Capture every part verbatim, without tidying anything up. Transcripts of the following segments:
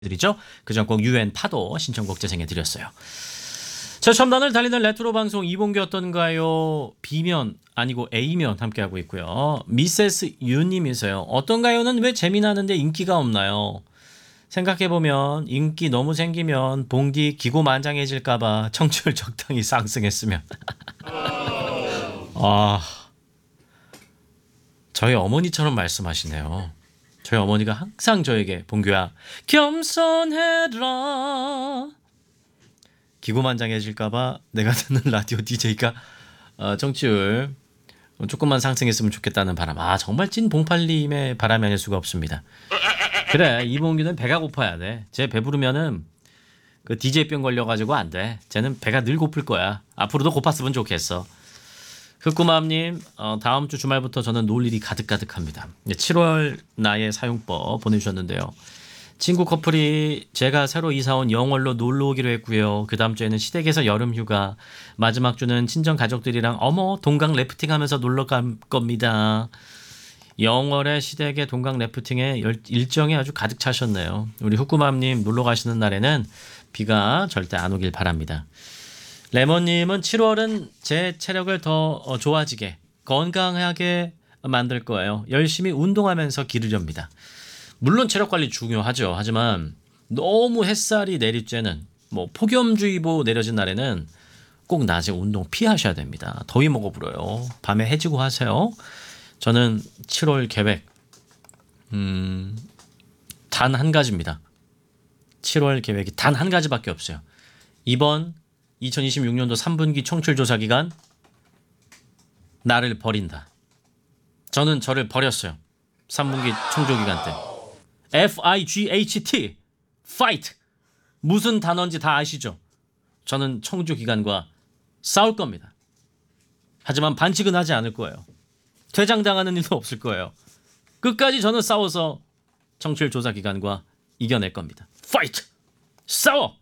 드리죠. 그전곡 유엔 파도 신청곡 재생해 드렸어요. 자, 첨단을 달리는 레트로 방송 이봉규 어떤가요? B면 아니고 A면 함께하고 있고요. 미세스 유님이세요. 어떤가요는 왜 재미나는데 인기가 없나요? 생각해보면 인기 너무 생기면 봉디 기고만장해질까봐 청취율 적당히 상승했으면. 아, 저희 어머니처럼 말씀하시네요. 저희 어머니가 항상 저에게 봉규야 겸손해라 기고만장해질까봐 내가 듣는 라디오 디제이가 어, 청취율 조금만 상승했으면 좋겠다는 바람. 아, 정말 찐 봉팔님의 바람이 아닐 수가 없습니다. 그래, 이봉규는 배가 고파야 돼. 쟤 배부르면은 그 디제이병 걸려가지고 안 돼. 쟤는 배가 늘 고플 거야. 앞으로도 고팠으면 좋겠어. 흑구마님, 어, 다음 주 주말부터 저는 놀 일이 가득가득합니다. 칠월 나의 사용법 보내주셨는데요. 친구 커플이 제가 새로 이사온 영월로 놀러 오기로 했고요. 그 다음 주에는 시댁에서 여름휴가, 마지막 주는 친정 가족들이랑 어머 동강 래프팅하면서 놀러 갈 겁니다. 영월의 시댁의 동강 래프팅에 일정이 아주 가득 차셨네요. 우리 흑구맘님 놀러 가시는 날에는 비가 절대 안 오길 바랍니다. 레몬님은 칠월은 제 체력을 더 좋아지게 건강하게 만들 거예요. 열심히 운동하면서 기르렵니다. 물론 체력관리 중요하죠. 하지만 너무 햇살이 내릴 때는 뭐 폭염주의보 내려진 날에는 꼭 낮에 운동 피하셔야 됩니다. 더위 먹어 불어요. 밤에 해지고 하세요. 저는 칠월 계획 음, 단 한 가지입니다. 칠월 계획이 단 한 가지밖에 없어요. 이번 이천이십육 년도 삼 분기 청취율 조사 기간 나를 버린다. 저는 저를 버렸어요. 삼 분기 청조 기간 때. 에프 아이 지 에이치 티 Fight. 무슨 단어인지 다 아시죠? 저는 청조 기간과 싸울 겁니다. 하지만 반칙은 하지 않을 거예요. 퇴장당하는 일도 없을 거예요. 끝까지 저는 싸워서 청취율 조사 기간과 이겨낼 겁니다. Fight. 싸워.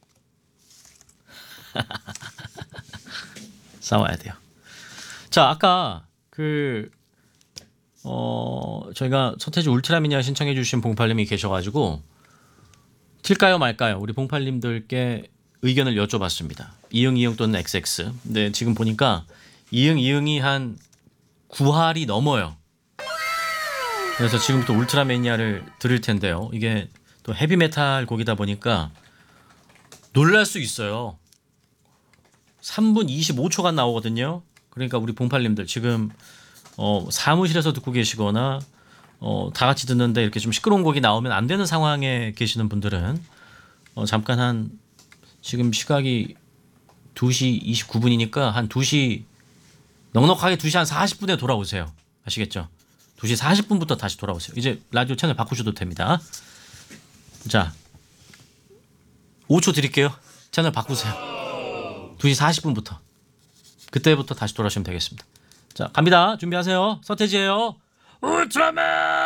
싸워야 돼요. 자, 아까 그 어, 저희가 서태지 울트라미니아 신청해 주신 봉팔님이 계셔가지고 튈까요 말까요? 우리 봉팔님들께 의견을 여쭤봤습니다. 이응 이응 또는 엑스엑스. 근데 지금 보니까 이응 이응이 한 구 할이 넘어요. 그래서 지금부터 울트라매니아를 들을 텐데요. 이게 또 헤비메탈 곡이다 보니까 놀랄 수 있어요. 삼 분 이십오 초간 나오거든요. 그러니까 우리 봉팔님들 지금 어, 사무실에서 듣고 계시거나 어, 다 같이 듣는데 이렇게 좀 시끄러운 곡이 나오면 안 되는 상황에 계시는 분들은 어, 잠깐 한 지금 시각이 두 시 이십구 분이니까 한 두 시 넉넉하게 두 시 한 사십 분에 돌아오세요. 아시겠죠? 두 시 사십 분부터 다시 돌아오세요. 이제 라디오 채널 바꾸셔도 됩니다. 자, 오 초 드릴게요. 채널 바꾸세요. 두 시 사십 분부터. 그때부터 다시 돌아오시면 되겠습니다. 자, 갑니다. 준비하세요. 서태지예요. 울트라맨!